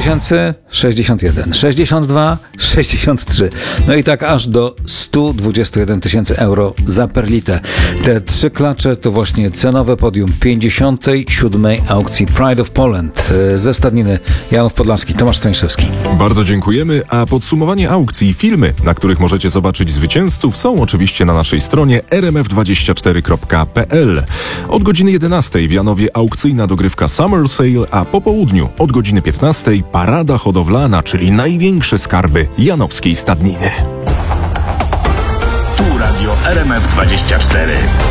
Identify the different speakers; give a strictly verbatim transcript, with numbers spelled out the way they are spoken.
Speaker 1: tysięcy sześćdziesiąt jeden, sześćdziesiąt dwa, sześćdziesiąt trzy. No i tak aż do sto dwadzieścia jeden tysięcy euro za perlitę. Te trzy klacze to właśnie cenowe podium pięćdziesiątej siódmej aukcji Pride of Poland. Ze Stadniny Janów Podlaski, Tomasz Stańszewski.
Speaker 2: Bardzo dziękujemy, a podsumowanie aukcji i filmy, na których możecie zobaczyć zwycięzców, są oczywiście na naszej stronie r m f dwadzieścia cztery kropka p l. Od godziny jedenastej w Janowie aukcyjna dogrywka Summer Sale, a po południu od godziny piętnastej parada hodowlana, czyli największe skarby janowskiej stadniny.
Speaker 3: Tu Radio R M F dwadzieścia cztery.